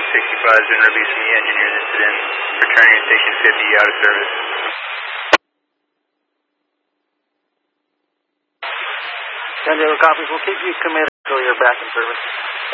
65 has been releasing the engineer's incident, returning to station 50 out of service. San Diego copies. We'll keep you committed until you're back in service.